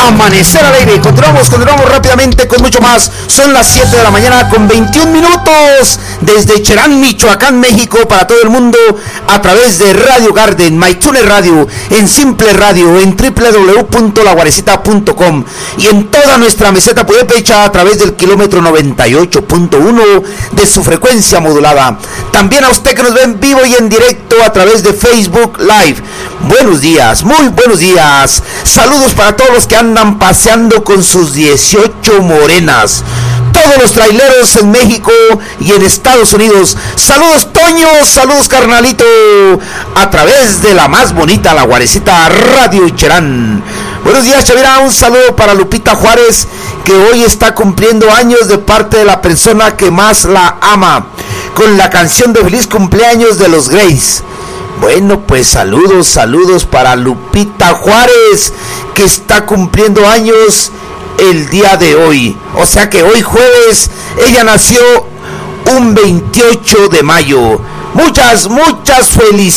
Amanecer Alegre. Continuamos rápidamente con mucho más. Son las 7 de la mañana con 21 minutos desde Cherán, Michoacán, México, para todo el mundo a través de Radio Garden, MyTuner Radio, en Simple Radio, en www.laguarecita.com y en toda nuestra meseta purépecha a través del kilómetro 98.1 de su frecuencia modulada. También a usted que nos ve en vivo y en directo a través de Facebook Live. Buenos días, muy buenos días. Saludos para todos los que andan paseando con sus 18 morenas. Todos los traileros en México y en Estados Unidos. Saludos, Toño, saludos, carnalito, a través de la más bonita, La Guarecita Radio Cherán. Buenos días, Chavira, un saludo para Lupita Juárez, que hoy está cumpliendo años de parte de la persona que más la ama, con la canción de feliz cumpleaños de los Grays. Bueno, pues saludos para Lupita Juárez, que está cumpliendo años el día de hoy. O sea que hoy jueves, ella nació un 28 de mayo. Muchas felicidades.